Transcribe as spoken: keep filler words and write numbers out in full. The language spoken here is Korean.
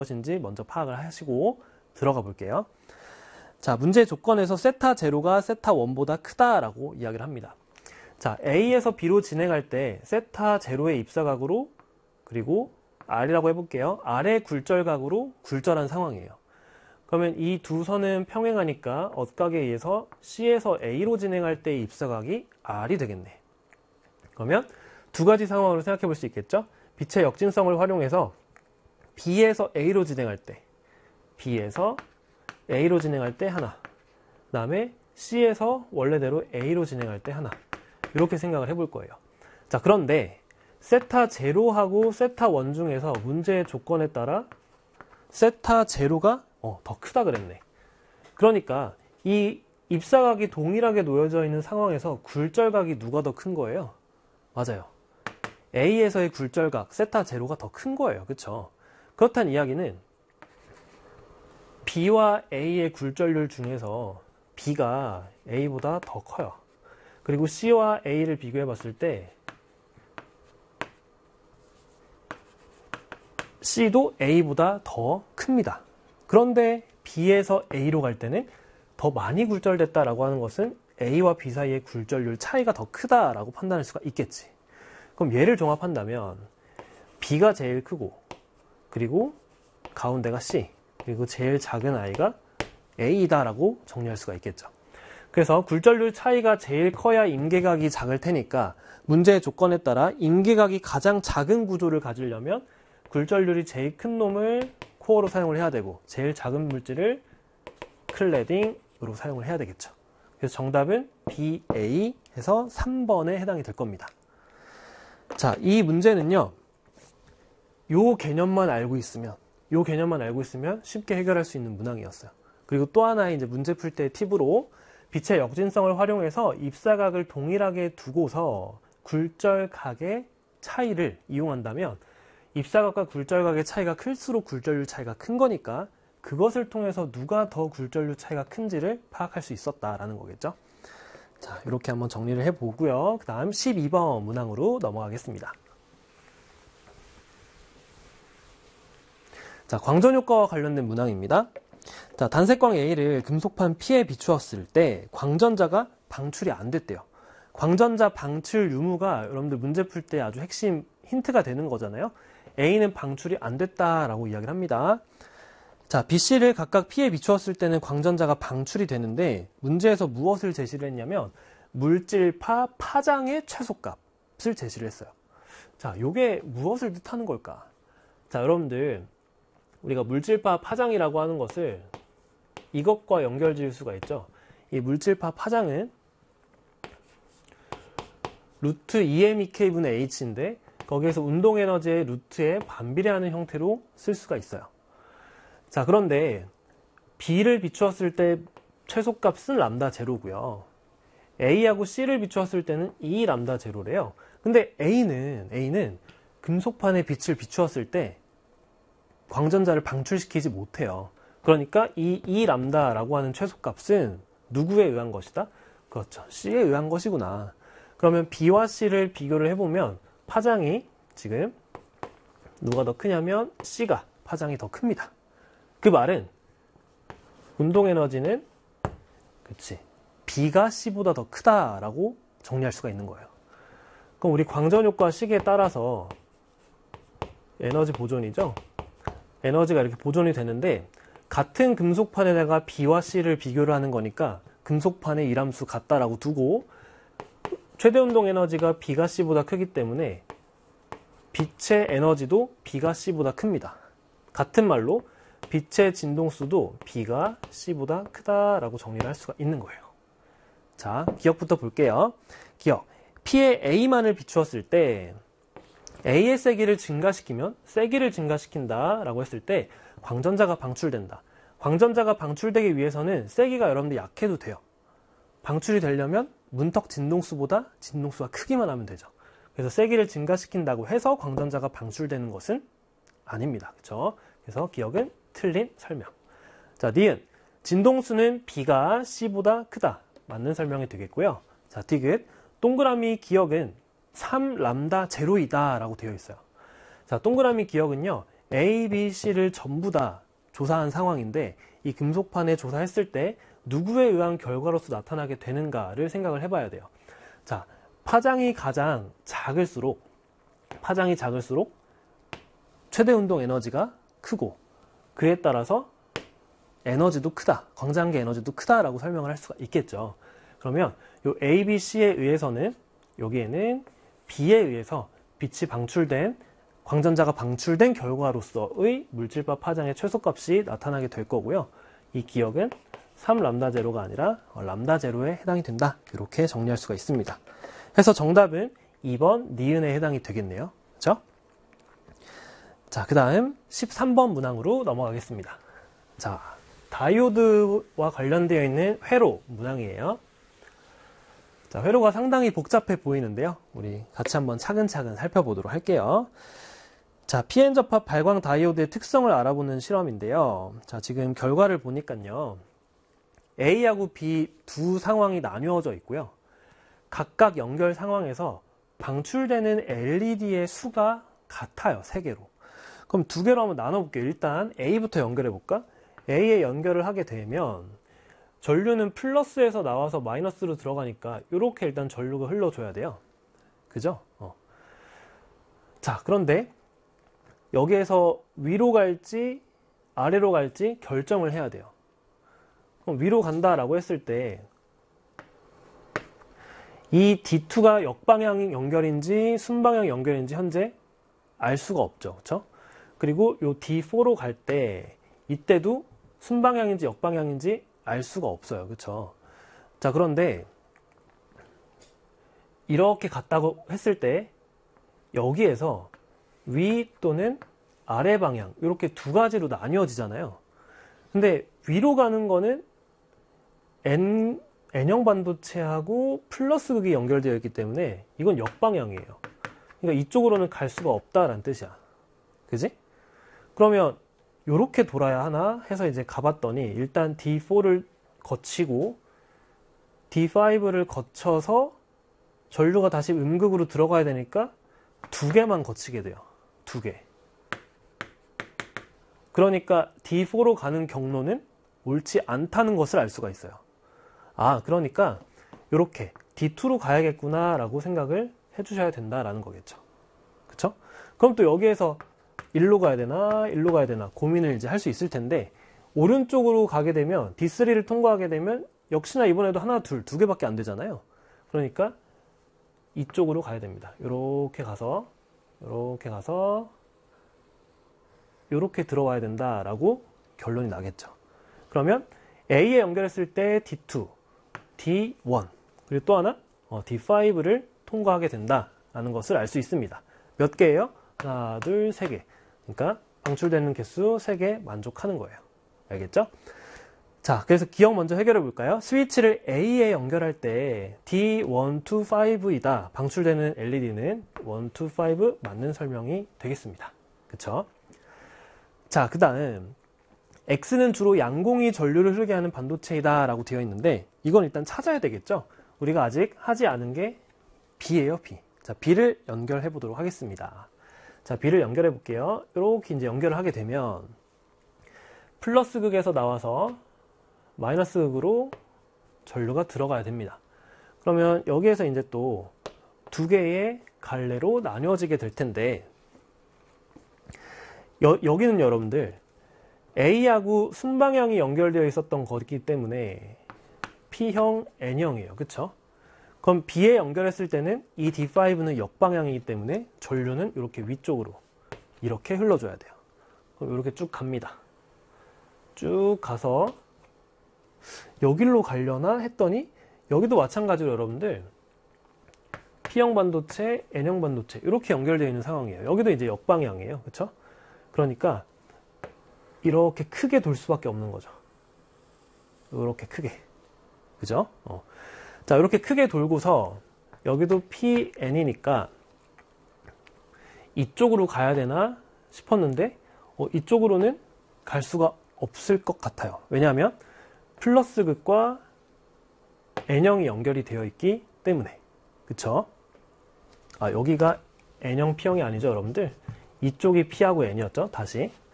무엇인지 먼저 파악을 하시고 들어가 볼게요. 자, 문제 조건에서 세타 제로가 세타 원보다 크다라고 이야기를 합니다. 자, A에서 B로 진행할 때 세타 제로의 입사각으로 그리고 R이라고 해볼게요. R의 굴절각으로 굴절한 상황이에요. 그러면 이 두 선은 평행하니까 어각에 의해서 C에서 A로 진행할 때의 입사각이 R이 되겠네. 그러면 두 가지 상황으로 생각해 볼 수 있겠죠? 빛의 역진성을 활용해서 B에서 A로 진행할 때 B에서 A로 진행할 때 하나, 그 다음에 C에서 원래대로 A로 진행할 때 하나, 이렇게 생각을 해볼 거예요. 자, 그런데 세타 제로하고 세타 원 중에서 문제의 조건에 따라 세타 제로가 어, 더 크다 그랬네. 그러니까 이 입사각이 동일하게 놓여져 있는 상황에서 굴절각이 누가 더 큰 거예요? 맞아요. A에서의 굴절각 세타 제로가 더 큰 거예요. 그쵸? 그렇다는 이야기는 B와 A의 굴절률 중에서 B가 A보다 더 커요. 그리고 C와 A를 비교해 봤을 때 C도 A보다 더 큽니다. 그런데 B에서 A로 갈 때는 더 많이 굴절됐다라고 하는 것은 A와 B 사이의 굴절률 차이가 더 크다라고 판단할 수가 있겠지. 그럼 얘를 종합한다면 B가 제일 크고 그리고 가운데가 C 그리고 제일 작은 아이가 A다라고 정리할 수가 있겠죠. 그래서 굴절률 차이가 제일 커야 임계각이 작을 테니까 문제의 조건에 따라 임계각이 가장 작은 구조를 가지려면 굴절률이 제일 큰 놈을 코어로 사용을 해야 되고 제일 작은 물질을 클래딩으로 사용을 해야 되겠죠. 그래서 정답은 비 에이 해서 삼 번에 해당이 될 겁니다. 자, 이 문제는요. 요 개념만 알고 있으면 요 개념만 알고 있으면 쉽게 해결할 수 있는 문항이었어요. 그리고 또 하나의 이제 문제 풀 때 팁으로 빛의 역진성을 활용해서 입사각을 동일하게 두고서 굴절각의 차이를 이용한다면 입사각과 굴절각의 차이가 클수록 굴절률 차이가 큰 거니까 그것을 통해서 누가 더 굴절률 차이가 큰지를 파악할 수 있었다라는 거겠죠. 자, 이렇게 한번 정리를 해보고요. 그 다음 십이 번 문항으로 넘어가겠습니다. 자, 광전 효과와 관련된 문항입니다. 자, 단색광 A를 금속판 P에 비추었을 때 광전자가 방출이 안 됐대요. 광전자 방출 유무가 여러분들 문제 풀 때 아주 핵심 힌트가 되는 거잖아요. A는 방출이 안 됐다라고 이야기를 합니다. 자, B씨를 각각 P에 비추었을 때는 광전자가 방출이 되는데 문제에서 무엇을 제시를 했냐면 물질파 파장의 최소값을 제시를 했어요. 자, 요게 무엇을 뜻하는 걸까? 자, 여러분들 우리가 물질파 파장이라고 하는 것을 이것과 연결 지을 수가 있죠. 이 물질파 파장은 루트 이엠이케이분의 H인데 거기에서 운동에너지의 루트에 반비례하는 형태로 쓸 수가 있어요. 자, 그런데 B를 비추었을 때 최소값은 람다 제로고요. A하고 C를 비추었을 때는 이 람다 제로래요. 근데 A는 A는 금속판에 빛을 비추었을 때 광전자를 방출시키지 못해요. 그러니까 이 이 람다라고 하는 최소값은 누구에 의한 것이다? 그렇죠. C에 의한 것이구나. 그러면 B와 C를 비교를 해보면 파장이 지금 누가 더 크냐면 C가 파장이 더 큽니다. 그 말은 운동에너지는 그치 B가 C보다 더 크다라고 정리할 수가 있는 거예요. 그럼 우리 광전효과 식에 따라서 에너지 보존이죠. 에너지가 이렇게 보존이 되는데 같은 금속판에다가 B와 C를 비교를 하는 거니까 금속판의 일함수 같다라고 두고 최대 운동 에너지가 B가 C보다 크기 때문에 빛의 에너지도 B가 C보다 큽니다. 같은 말로 빛의 진동수도 B가 C보다 크다라고 정리를 할 수가 있는 거예요. 자, 기억부터 볼게요. 기억. P의 A만을 비추었을 때 A의 세기를 증가시키면 세기를 증가시킨다 라고 했을 때 광전자가 방출된다. 광전자가 방출되기 위해서는 세기가 여러분들 약해도 돼요. 방출이 되려면 문턱 진동수보다 진동수가 크기만 하면 되죠. 그래서 세기를 증가시킨다고 해서 광전자가 방출되는 것은 아닙니다. 그렇죠? 그래서 기억은 틀린 설명. 자, 니은. 진동수는 B가 C보다 크다. 맞는 설명이 되겠고요. 자, 디귿. 동그라미 기억은 삼 람다 제로이다 라고 되어 있어요. 자, 동그라미 기억은요. A, B, C를 전부 다 조사한 상황인데 이 금속판에 조사했을 때 누구에 의한 결과로서 나타나게 되는가를 생각을 해봐야 돼요. 자, 파장이 가장 작을수록 파장이 작을수록 최대 운동 에너지가 크고 그에 따라서 에너지도 크다, 광장계 에너지도 크다라고 설명을 할 수가 있겠죠. 그러면 요 A, B, C에 의해서는 여기에는 B에 의해서 빛이 방출된 광전자가 방출된 결과로서의 물질바 파장의 최소값이 나타나게 될 거고요. 이 기억은 삼 람다 제로가 아니라 람다 제로에 해당이 된다. 이렇게 정리할 수가 있습니다. 그래서 정답은 이 번 니은에 해당이 되겠네요. 그렇죠? 자, 그 다음 십삼 번 문항으로 넘어가겠습니다. 자, 다이오드와 관련되어 있는 회로 문항이에요. 자, 회로가 상당히 복잡해 보이는데요. 우리 같이 한번 차근차근 살펴보도록 할게요. 자, 피엔 접합 발광 다이오드의 특성을 알아보는 실험인데요. 자, 지금 결과를 보니까요. A하고 B 두 상황이 나뉘어져 있고요. 각각 연결 상황에서 방출되는 엘이디의 수가 같아요. 세 개로. 그럼 두 개로 한번 나눠볼게요. 일단 A부터 연결해볼까? A에 연결을 하게 되면 전류는 플러스에서 나와서 마이너스로 들어가니까 이렇게 일단 전류가 흘러줘야 돼요. 그죠? 어. 자, 그런데 여기에서 위로 갈지 아래로 갈지 결정을 해야 돼요. 그럼 위로 간다라고 했을 때 이 디 투가 역방향 연결인지 순방향 연결인지 현재 알 수가 없죠. 그렇죠? 그리고 요 디 포로 갈 때 이때도 순방향인지 역방향인지 알 수가 없어요. 그렇죠? 자, 그런데 이렇게 갔다고 했을 때 여기에서 위 또는 아래 방향 이렇게 두 가지로 나뉘어지잖아요. 근데 위로 가는 거는 N, N형 반도체하고 플러스 극이 연결되어 있기 때문에 이건 역방향이에요. 그러니까 이쪽으로는 갈 수가 없다라는 뜻이야. 그지? 그러면 이렇게 돌아야 하나 해서 이제 가봤더니 일단 디 포를 거치고 디 파이브를 거쳐서 전류가 다시 음극으로 들어가야 되니까 두 개만 거치게 돼요. 두 개. 그러니까 디 포로 가는 경로는 옳지 않다는 것을 알 수가 있어요. 아, 그러니까 이렇게 디 투로 가야겠구나 라고 생각을 해주셔야 된다라는 거겠죠. 그쵸? 그럼 또 여기에서 일로 가야 되나 일로 가야 되나 고민을 이제 할 수 있을 텐데 오른쪽으로 가게 되면 디 쓰리를 통과하게 되면 역시나 이번에도 하나 둘 두 개밖에 안 되잖아요. 그러니까 이쪽으로 가야 됩니다. 이렇게 가서 이렇게 가서 이렇게 들어와야 된다라고 결론이 나겠죠. 그러면 A에 연결했을 때 디 투, 디 원 그리고 또 하나 어, 디 파이브를 통과하게 된다라는 것을 알 수 있습니다. 몇 개예요? 하나, 둘, 세 개. 그러니까 방출되는 개수 세 개 만족하는 거예요. 알겠죠? 자, 그래서 기억 먼저 해결해 볼까요? 스위치를 A에 연결할 때 디 원, 투, 파이브이다. 방출되는 엘이디는 일, 이, 오 맞는 설명이 되겠습니다. 그쵸? 자, 그 다음 X는 주로 양공이 전류를 흐르게 하는 반도체이다 라고 되어 있는데 이건 일단 찾아야 되겠죠? 우리가 아직 하지 않은 게 B예요, B. 자, B를 연결해 보도록 하겠습니다. 자, B를 연결해 볼게요. 이렇게 이제 연결을 하게 되면 플러스 극에서 나와서 마이너스 극으로 전류가 들어가야 됩니다. 그러면 여기에서 이제 또 두 개의 갈래로 나뉘어지게 될 텐데 여, 여기는 여러분들 A하고 순방향이 연결되어 있었던 거기 때문에 P형, N형이에요. 그쵸? 그럼 B에 연결했을 때는 이 디 파이브는 역방향이기 때문에 전류는 이렇게 위쪽으로 이렇게 흘러줘야 돼요. 그럼 이렇게 쭉 갑니다. 쭉 가서 여기로 가려나 했더니 여기도 마찬가지로 여러분들 P형 반도체, N형 반도체 이렇게 연결되어 있는 상황이에요. 여기도 이제 역방향이에요. 그쵸? 그러니까 이렇게 크게 돌 수밖에 없는 거죠. 이렇게 크게. 그죠? 어. 자, 이렇게 크게 돌고서 여기도 피 엔이니까 이쪽으로 가야 되나 싶었는데 어, 이쪽으로는 갈 수가 없을 것 같아요. 왜냐하면 플러스 극과 N형이 연결이 되어 있기 때문에. 그쵸? 아, 여기가 N형, P형이 아니죠, 여러분들? 이쪽이 P하고 N이었죠. 다시